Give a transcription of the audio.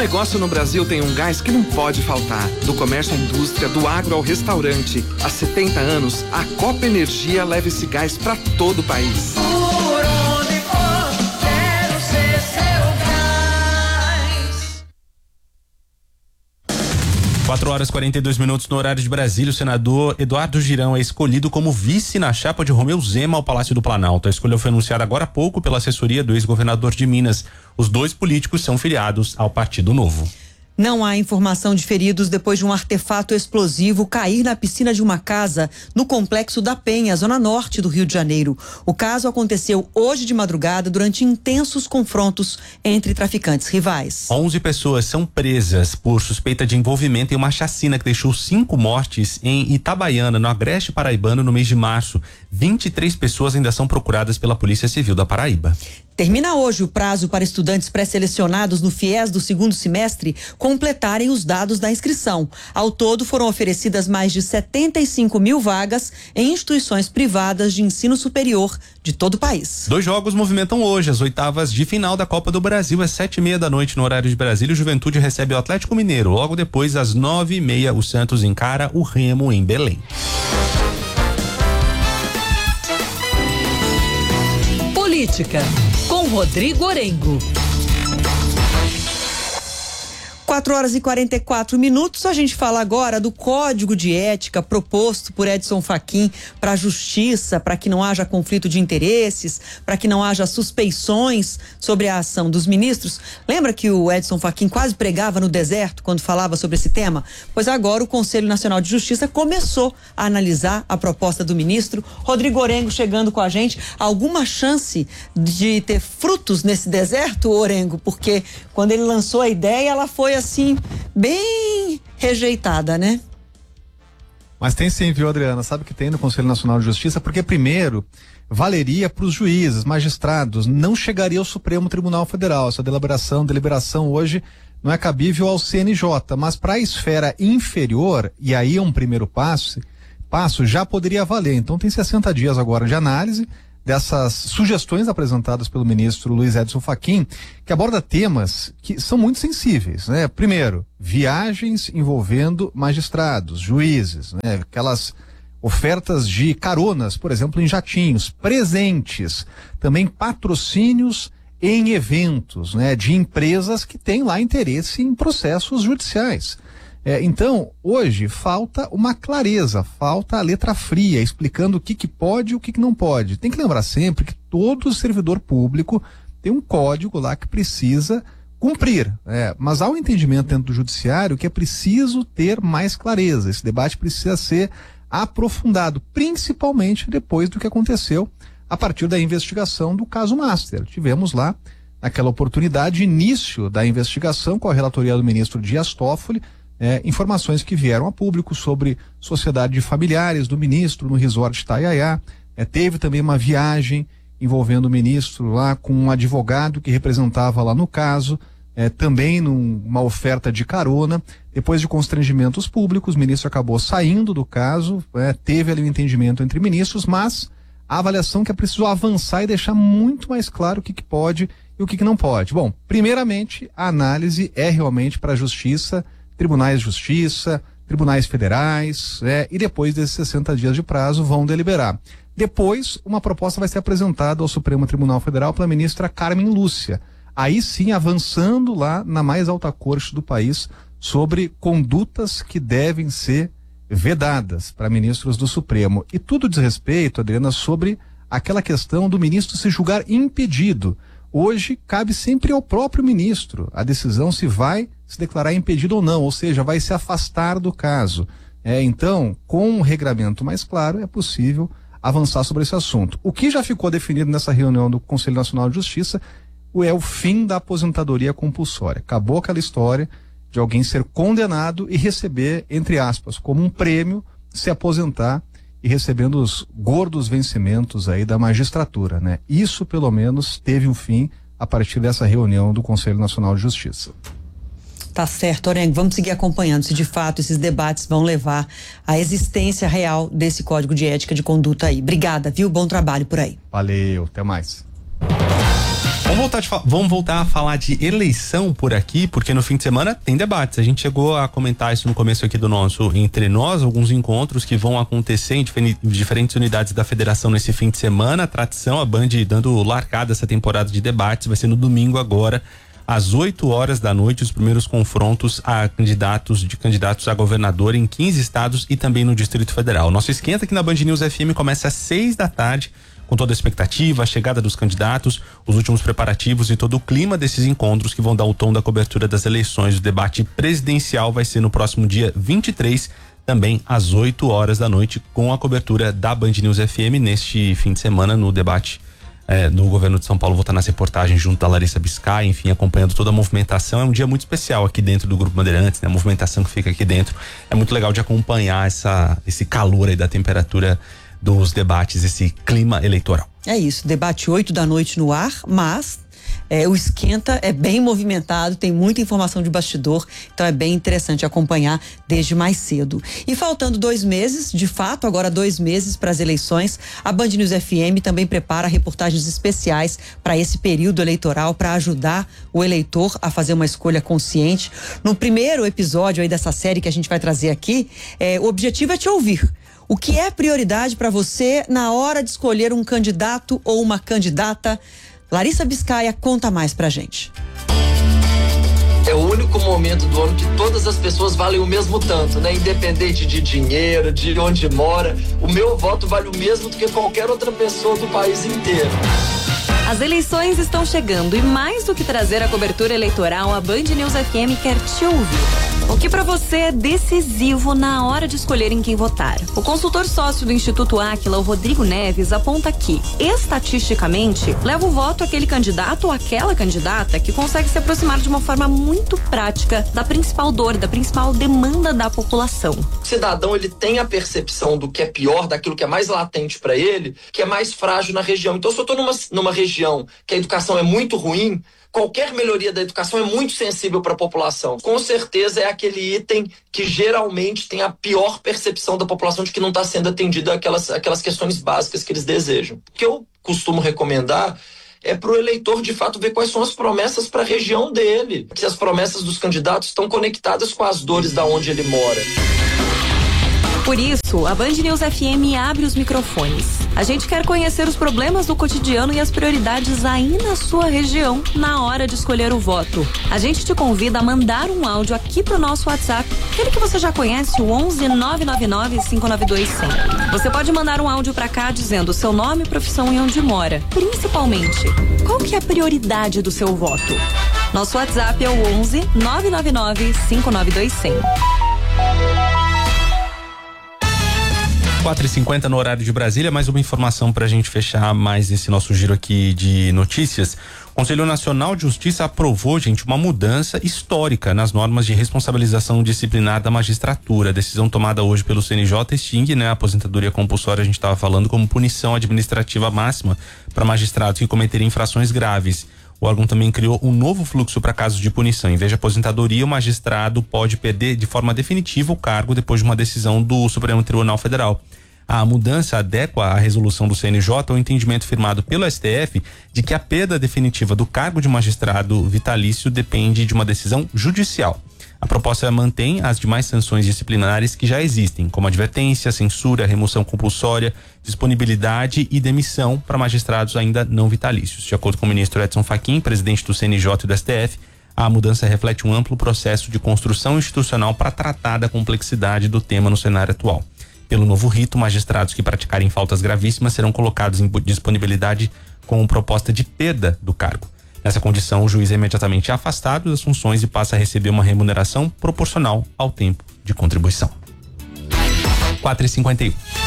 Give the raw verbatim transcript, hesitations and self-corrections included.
negócio no Brasil tem um gás que não pode faltar. Do comércio à indústria, do agro ao restaurante. Há setenta anos, a Copa Energia leva esse gás para todo o país. Por onde for, quero ser seu gás. quatro horas e quarenta e dois minutos no horário de Brasília. O senador Eduardo Girão é escolhido como vice na chapa de Romeu Zema ao Palácio do Planalto. A escolha foi anunciada agora há pouco pela assessoria do ex-governador de Minas. Os dois políticos são filiados ao Partido Novo. Não há informação de feridos depois de um artefato explosivo cair na piscina de uma casa no Complexo da Penha, zona norte do Rio de Janeiro. O caso aconteceu hoje de madrugada durante intensos confrontos entre traficantes rivais. onze pessoas são presas por suspeita de envolvimento em uma chacina que deixou cinco mortes em Itabaiana, no Agreste Paraibano, no mês de março. vinte e três pessoas ainda são procuradas pela Polícia Civil da Paraíba. Termina hoje o prazo para estudantes pré-selecionados no FIES do segundo semestre completarem os dados da inscrição. Ao todo, foram oferecidas mais de setenta e cinco mil vagas em instituições privadas de ensino superior de todo o país. Dois jogos movimentam hoje as oitavas de final da Copa do Brasil, às sete e meia da noite no horário de Brasília. O Juventude recebe o Atlético Mineiro. Logo depois, às nove e meia, o Santos encara o Remo em Belém. Política, com Rodrigo Orengo. quatro horas e quarenta e quatro minutos. A gente fala agora do Código de Ética proposto por Edson Fachin para a Justiça, para que não haja conflito de interesses, para que não haja suspeições sobre a ação dos ministros. Lembra que o Edson Fachin quase pregava no deserto quando falava sobre esse tema? Pois agora o Conselho Nacional de Justiça começou a analisar a proposta do ministro. Rodrigo Orengo chegando com a gente. Alguma chance de ter frutos nesse deserto, Orengo? Porque quando ele lançou a ideia, ela foi assim, bem rejeitada, né? Mas tem sim, viu, Adriana? Sabe que tem no Conselho Nacional de Justiça? Porque primeiro, valeria para os juízes, magistrados, não chegaria ao Supremo Tribunal Federal. Essa deliberação, deliberação hoje não é cabível ao C N J, mas para a esfera inferior, e aí é um primeiro passo, passo já poderia valer. Então tem sessenta dias agora de análise dessas sugestões apresentadas pelo ministro Luiz Edson Fachin, que aborda temas que são muito sensíveis, né? Primeiro, viagens envolvendo magistrados, juízes, né? Aquelas ofertas de caronas, por exemplo, em jatinhos, presentes, também patrocínios em eventos, né? De empresas que têm lá interesse em processos judiciais. É, então, hoje falta uma clareza, falta a letra fria, explicando o que que pode e o que que não pode. Tem que lembrar sempre que todo servidor público tem um código lá que precisa cumprir, é, mas há um entendimento dentro do judiciário que é preciso ter mais clareza. Esse debate precisa ser aprofundado, principalmente depois do que aconteceu a partir da investigação do caso Master. Tivemos lá, naquela oportunidade, início da investigação com a relatoria do ministro Dias Toffoli, É, informações que vieram a público sobre sociedade de familiares do ministro no resort Itaiaiá. É, teve também uma viagem envolvendo o ministro lá com um advogado que representava lá no caso, é, também numa oferta de carona. Depois de constrangimentos públicos, o ministro acabou saindo do caso, é, teve ali um entendimento entre ministros, mas a avaliação que é preciso avançar e deixar muito mais claro o que, que pode e o que, que não pode. Bom, primeiramente, a análise é realmente para a justiça, tribunais de justiça, tribunais federais, é, e depois desses sessenta dias de prazo vão deliberar. Depois, uma proposta vai ser apresentada ao Supremo Tribunal Federal pela ministra Carmen Lúcia. Aí sim, avançando lá na mais alta corte do país sobre condutas que devem ser vedadas para ministros do Supremo. E tudo diz respeito, Adriana, sobre aquela questão do ministro se julgar impedido. Hoje, cabe sempre ao próprio ministro a decisão se vai se declarar impedido ou não, ou seja, vai se afastar do caso. É, então, com um regramento mais claro, é possível avançar sobre esse assunto. O que já ficou definido nessa reunião do Conselho Nacional de Justiça é o fim da aposentadoria compulsória. Acabou aquela história de alguém ser condenado e receber, entre aspas, como um prêmio, se aposentar e recebendo os gordos vencimentos aí da magistratura, né? Isso, pelo menos, teve um fim a partir dessa reunião do Conselho Nacional de Justiça. Tá certo, Orengo, vamos seguir acompanhando se de fato esses debates vão levar à existência real desse Código de Ética de Conduta aí. Obrigada, viu? Bom trabalho por aí. Valeu, até mais. Vamos voltar, de, vamos voltar a falar de eleição por aqui, porque no fim de semana tem debates. A gente chegou a comentar isso no começo aqui do nosso Entre Nós, alguns encontros que vão acontecer em diferentes unidades da federação nesse fim de semana. A tradição, a Band dando largada essa temporada de debates, vai ser no domingo agora, às oito horas da noite, os primeiros confrontos a candidatos de candidatos a governador em quinze estados e também no Distrito Federal. Nosso esquenta aqui na Band News F M começa às seis da tarde, com toda a expectativa, a chegada dos candidatos, os últimos preparativos e todo o clima desses encontros que vão dar o tom da cobertura das eleições. O debate presidencial vai ser no próximo dia vinte e três, também às oito horas da noite, com a cobertura da Band News F M neste fim de semana no debate é, no governo de São Paulo. Vou estar nas reportagens junto da Larissa Biscay, enfim, acompanhando toda a movimentação. É um dia muito especial aqui dentro do Grupo Bandeirantes, né? A movimentação que fica aqui dentro é muito legal de acompanhar essa, esse calor aí da temperatura dos debates, esse clima eleitoral. É isso, debate oito da noite no ar, mas é, o esquenta é bem movimentado, tem muita informação de bastidor, então é bem interessante acompanhar desde mais cedo. E faltando dois meses, de fato, agora dois meses para as eleições, a Band News F M também prepara reportagens especiais para esse período eleitoral, para ajudar o eleitor a fazer uma escolha consciente. No primeiro episódio aí dessa série que a gente vai trazer aqui, é, o objetivo é te ouvir. O que é prioridade para você na hora de escolher um candidato ou uma candidata? Larissa Biscaia conta mais pra gente. É o único momento do ano que todas as pessoas valem o mesmo tanto, né? Independente de dinheiro, de onde mora, o meu voto vale o mesmo do que qualquer outra pessoa do país inteiro. As eleições estão chegando e mais do que trazer a cobertura eleitoral, a Band News F M quer te ouvir. O que para você é decisivo na hora de escolher em quem votar? O consultor sócio do Instituto Áquila, o Rodrigo Neves, aponta que, estatisticamente, leva o voto aquele candidato ou aquela candidata que consegue se aproximar de uma forma muito prática da principal dor, da principal demanda da população. O cidadão, ele tem a percepção do que é pior, daquilo que é mais latente para ele, que é mais frágil na região. Então, se eu estou numa, numa região que a educação é muito ruim, qualquer melhoria da educação é muito sensível para a população. Com certeza é aquele item que geralmente tem a pior percepção da população de que não está sendo atendida aquelas, aquelas questões básicas que eles desejam. O que eu costumo recomendar é para o eleitor, de fato, ver quais são as promessas para a região dele. Se as promessas dos candidatos estão conectadas com as dores da onde ele mora. Por isso, a Band News F M abre os microfones. A gente quer conhecer os problemas do cotidiano e as prioridades aí na sua região na hora de escolher o voto. A gente te convida a mandar um áudio aqui pro nosso WhatsApp, aquele que você já conhece, o onze nove nove nove cinco nove dois cem. Você pode mandar um áudio pra cá dizendo o seu nome, profissão e onde mora. Principalmente, qual que é a prioridade do seu voto? Nosso WhatsApp é o onze nove nove nove cinco nove dois cem. quatro e cinquenta no horário de Brasília, mais uma informação para a gente fechar mais esse nosso giro aqui de notícias. O Conselho Nacional de Justiça aprovou, gente, uma mudança histórica nas normas de responsabilização disciplinar da magistratura. A decisão tomada hoje pelo C N J extingue, né, a aposentadoria compulsória, a gente estava falando, como punição administrativa máxima para magistrados que cometerem infrações graves. O órgão também criou um novo fluxo para casos de punição. Em vez de aposentadoria, o magistrado pode perder de forma definitiva o cargo depois de uma decisão do Supremo Tribunal Federal. A mudança adequa à resolução do C N J ao entendimento firmado pelo S T F de que a perda definitiva do cargo de magistrado vitalício depende de uma decisão judicial. A proposta mantém as demais sanções disciplinares que já existem, como advertência, censura, remoção compulsória, disponibilidade e demissão para magistrados ainda não vitalícios. De acordo com o ministro Edson Fachin, presidente do C N J e do S T F, a mudança reflete um amplo processo de construção institucional para tratar da complexidade do tema no cenário atual. Pelo novo rito, magistrados que praticarem faltas gravíssimas serão colocados em disponibilidade com proposta de perda do cargo. Nessa condição, o juiz é imediatamente afastado das funções e passa a receber uma remuneração proporcional ao tempo de contribuição. quatro e cinquenta e um.